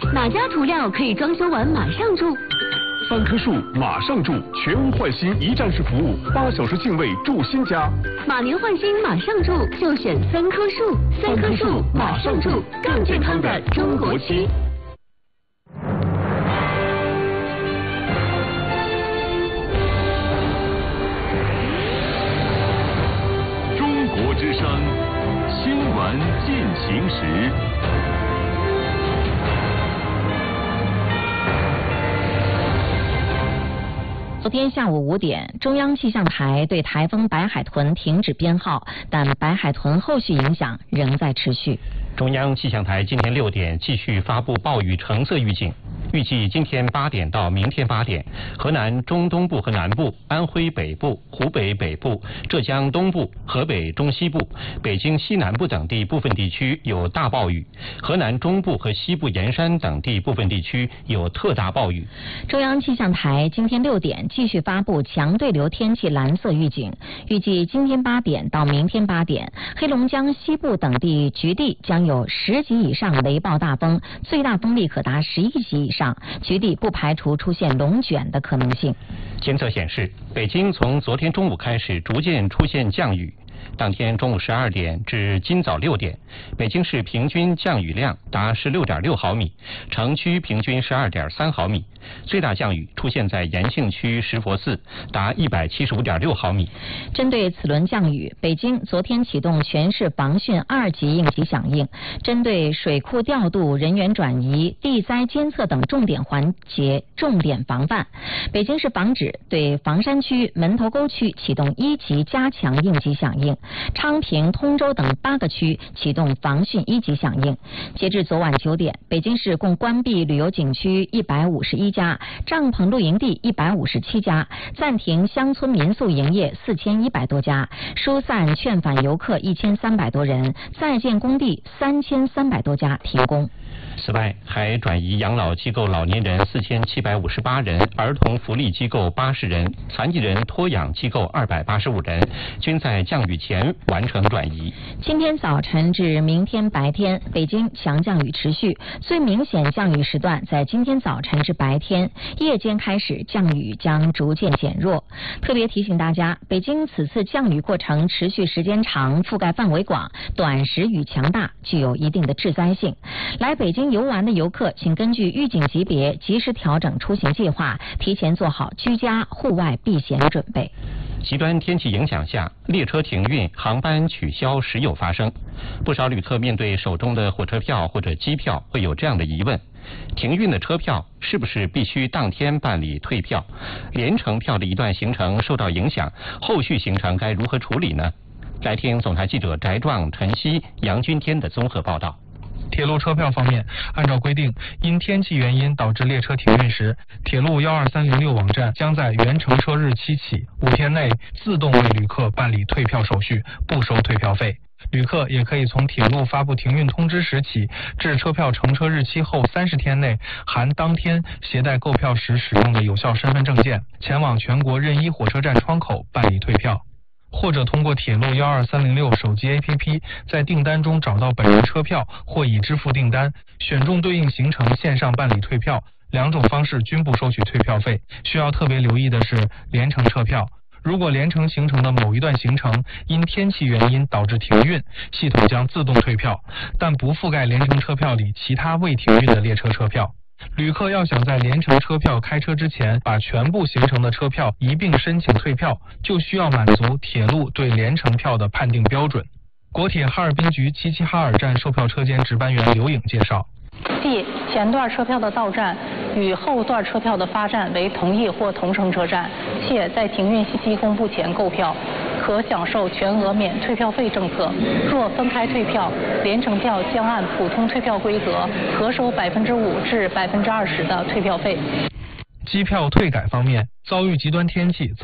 哪家涂料可以装修完马上住 3棵树马上住，全屋换新一站式服务，8小时净位住新家。 马年换新马上住，就选3棵树，3棵树马上住，更健康的中国区。 中国之声新闻进行时。 昨天下午5点，中央气象台对台风白海豚停止编号，但白海豚后续影响仍在持续。 中央气象台今天6点继续发布暴雨橙色预警，预计今天8点到明天8点，河南中东部和南部、安徽北部、湖北北部、浙江东部、河北中西部、北京西南部等地部分地区有大暴雨，河南中部和西部沿山等地部分地区有特大暴雨。 中央气象台今天6点继续发布强对流天气蓝色预警，预计今天8点到明天8点，黑龙江西部等地局地将有10级以上雷暴大风，最大风力可达11级以上，局地不排除出现龙卷的可能性。 监测显示，北京从昨天中午开始逐渐出现降雨。当天中午12点至今早6点，北京市平均降雨量达16.6毫米，城区平均12.3毫米，最大降雨出现在延庆区石佛寺，达175.6毫米。 针对此轮降雨，北京昨天启动全市防汛2级应急响应，针对水库调度、人员转移、地灾监测等重点环节重点防范。北京市防指对房山区、门头沟区启动1级加强应急响应，昌平、通州等8个区启动防汛1级响应。截至昨晚9点，北京市共关闭旅游景区151家，帐篷露营地157家，暂停乡村民宿营业4100多家，疏散劝返游客1300多人，在建工地3300多家停工。 此外，还转移养老机构老年人4758人，儿童福利机构80人，残疾人托养机构285人，均在降雨前完成转移。 今天早晨至明天白天，北京强降雨持续，最明显降雨时段在今天早晨至白天，夜间开始降雨将逐渐减弱。特别提醒大家，北京此次降雨过程持续时间长，覆盖范围广，短时雨强大，具有一定的致灾性。来北京游玩的游客，请根据预警级别及时调整出行计划，提前做好居家、户外避险准备。 极端天气影响下，列车停运、航班取消时有发生。不少旅客面对手中的火车票或者机票，会有这样的疑问：停运的车票是不是必须当天办理退票？连程票的一段行程受到影响，后续行程该如何处理呢？来听总台记者翟壮、陈曦、杨君天的综合报道。 铁路车票方面，按照规定，因天气原因导致列车停运时，铁路12306网站将在原乘车日期起5天内自动为旅客办理退票手续，不收退票费。旅客也可以从铁路发布停运通知时起至车票乘车日期后30天内，含当天携带购票时使用的有效身份证件，前往全国任意火车站窗口办理退票。或者通过铁路12306手机 APP 在订单中找到本人车票或已支付订单，选中对应行程线上办理退票，两种方式均不收取退票费。需要特别留意的是连程车票，如果连程行程的某一段行程因天气原因导致停运，系统将自动退票，但不覆盖连程车票里其他未停运的列车车票。旅客要想在连程车票开车之前把全部行程的车票一并申请退票，就需要满足铁路对连程票的判定标准。国铁哈尔滨局齐齐哈尔站售票车间值班员刘颖介绍， 即前段车票的到站与后段车票的发站为同一或同乘车站，且在停运信息公布前购票，可享受全额免退票费政策。若分开退票，连程票将按普通退票规则核收5%至20%的退票费。 机票退改方面，遭遇极端天气走